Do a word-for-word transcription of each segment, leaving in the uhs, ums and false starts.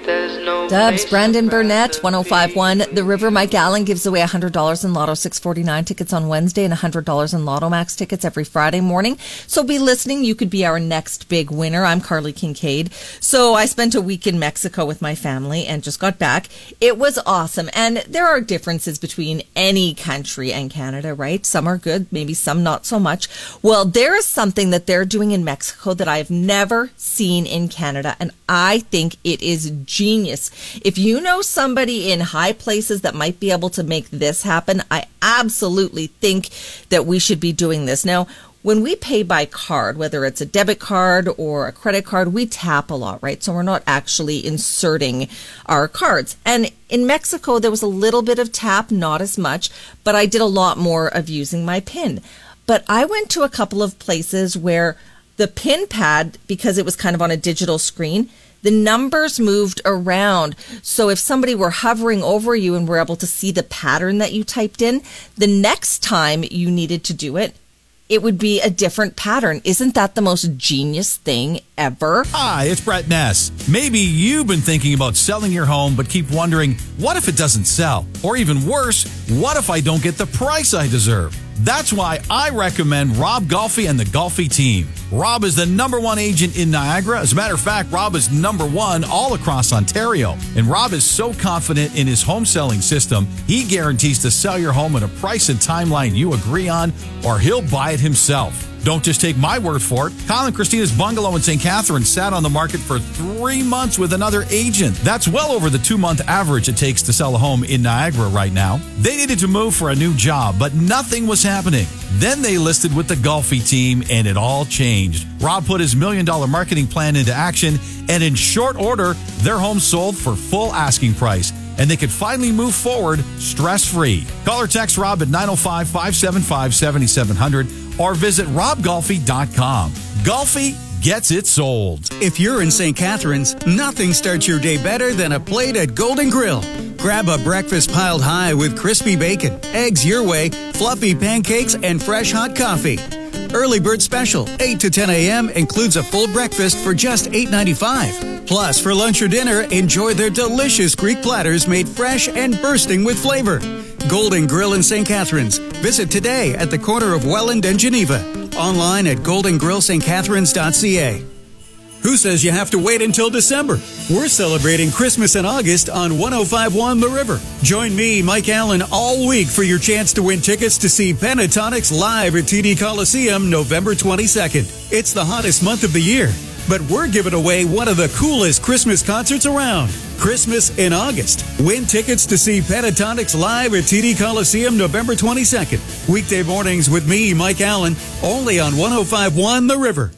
there's no Dubs, place Brandon I'd Burnett, rather one oh five point one be. The River. Mike Allen gives away one hundred dollars in Lotto six forty-nine tickets on Wednesday and one hundred dollars in Lotto Max tickets every Friday morning. So be listening. You could be our next big winner. I'm Carly Kincaid. So I spent a week in Mexico with my family and just got back. It was awesome. And there are differences between any country and Canada, right? Some are good, maybe some not so much. Well, there is something that they're doing in Mexico that I've never seen in Canada, and I think it is genius. If you know somebody in high places that might be able to make this happen, I absolutely think that we should be doing this. Now, when we pay by card, whether it's a debit card or a credit card, we tap a lot, right? So we're not actually inserting our cards. And in Mexico, there was a little bit of tap, not as much, but I did a lot more of using my PIN. But I went to a couple of places where the PIN pad, because it was kind of on a digital screen, the numbers moved around. So if somebody were hovering over you and were able to see the pattern that you typed in, the next time you needed to do it, it would be a different pattern. Isn't that the most genius thing ever? Hi, it's Brett Ness. Maybe you've been thinking about selling your home, but keep wondering, what if it doesn't sell? Or even worse, what if I don't get the price I deserve? That's why I recommend Rob Golfi and the Golfi team. Rob is the number one agent in Niagara. As a matter of fact, Rob is number one all across Ontario. And Rob is so confident in his home selling system, he guarantees to sell your home at a price and timeline you agree on, or he'll buy it himself. Don't just take my word for it. Kyle and Christina's bungalow in Saint Catharines sat on the market for three months with another agent. That's well over the two-month average it takes to sell a home in Niagara right now. They needed to move for a new job, but nothing was happening. Then they listed with the Golfi team, and it all changed. Rob put his million-dollar marketing plan into action, and in short order, their home sold for full asking price, and they could finally move forward stress-free. Call or text Rob at nine oh five, five seven five, seven seven zero zero or visit rob golfi dot com. Golfi gets it sold. If you're in Saint Catharines, nothing starts your day better than a plate at Golden Grill. Grab a breakfast piled high with crispy bacon, eggs your way, fluffy pancakes, and fresh hot coffee. Early bird special, eight to ten a.m. includes a full breakfast for just eight ninety-five. Plus, for lunch or dinner, enjoy their delicious Greek platters made fresh and bursting with flavor. Golden Grill in Saint Catharines. Visit today at the corner of Welland and Geneva. Online at golden grill st catharines dot c a. Who says you have to wait until December? We're celebrating Christmas in August on one oh five point one The River. Join me, Mike Allen, all week for your chance to win tickets to see Pentatonix live at T D Coliseum November twenty-second. It's the hottest month of the year, but we're giving away one of the coolest Christmas concerts around. Christmas in August. Win tickets to see Pentatonix live at T D Coliseum November twenty-second. Weekday mornings with me, Mike Allen, only on one oh five point one The River.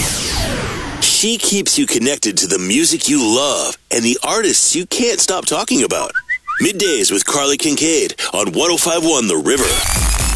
She keeps you connected to the music you love and the artists you can't stop talking about. Middays with Carly Kincaid on one oh five point one The River.